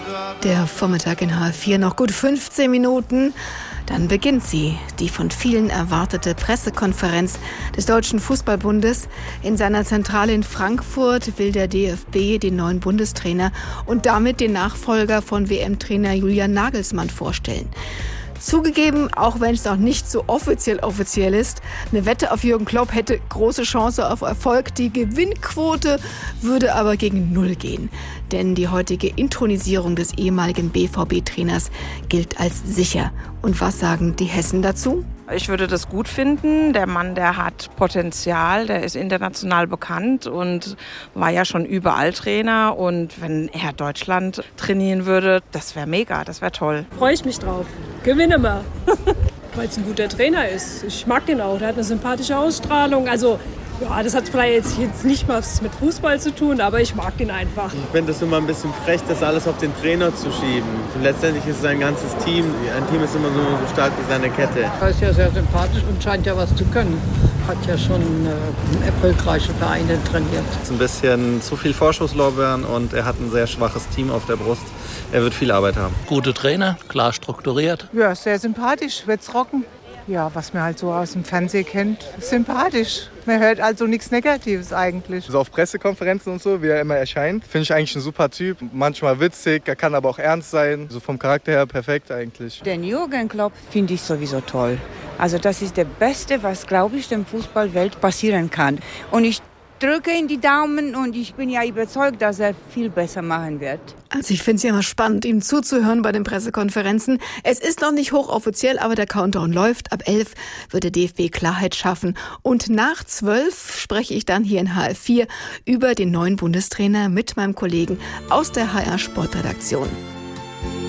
Der Vormittag in H4, noch gut 15 Minuten. Dann beginnt sie, die von vielen erwartete Pressekonferenz des Deutschen Fußballbundes. In seiner Zentrale in Frankfurt will der DFB den neuen Bundestrainer und damit den Nachfolger von WM-Trainer Julian Nagelsmann vorstellen. Zugegeben, auch wenn es noch nicht so offiziell ist, eine Wette auf Jürgen Klopp hätte große Chance auf Erfolg. Die Gewinnquote würde aber gegen 0 gehen. Denn die heutige Inthronisierung des ehemaligen BVB-Trainers gilt als sicher. Und was sagen die Hessen dazu? Ich würde das gut finden. Der Mann, der hat Potenzial, der ist international bekannt und war ja schon überall Trainer. Und wenn er Deutschland trainieren würde, das wäre mega, das wäre toll. Freue ich mich drauf. Gewinne mal. Weil es ein guter Trainer ist. Ich mag den auch. Der hat eine sympathische Ausstrahlung. Also, ja, das hat vielleicht jetzt nicht was mit Fußball zu tun, aber ich mag den einfach. Ich finde es immer ein bisschen frech, das alles auf den Trainer zu schieben. Und letztendlich ist es ein ganzes Team. Ein Team ist immer so stark wie seine Kette. Er ist ja sehr sympathisch und scheint ja was zu können. Hat ja schon erfolgreiche Vereine trainiert. Es ist ein bisschen zu viel Vorschusslorbeeren und er hat ein sehr schwaches Team auf der Brust. Er wird viel Arbeit haben. Gute Trainer, klar strukturiert. Ja, sehr sympathisch, wird's rocken. Ja, was man halt so aus dem Fernsehen kennt, sympathisch. Man hört also nichts Negatives eigentlich. So auf Pressekonferenzen und so, wie er immer erscheint, finde ich eigentlich ein super Typ. Manchmal witzig, er kann aber auch ernst sein. So vom Charakter her perfekt eigentlich. Den Jürgen Klopp finde ich sowieso toll. Also das ist der Beste, was, glaube ich, dem Fußballwelt passieren kann. Und ich drücke ihm die Daumen und ich bin ja überzeugt, dass er viel besser machen wird. Also ich finde es ja immer spannend, ihm zuzuhören bei den Pressekonferenzen. Es ist noch nicht hochoffiziell, aber der Countdown läuft. Ab 11 wird der DFB Klarheit schaffen. Und nach 12 spreche ich dann hier in HR4 über den neuen Bundestrainer mit meinem Kollegen aus der HR Sportredaktion.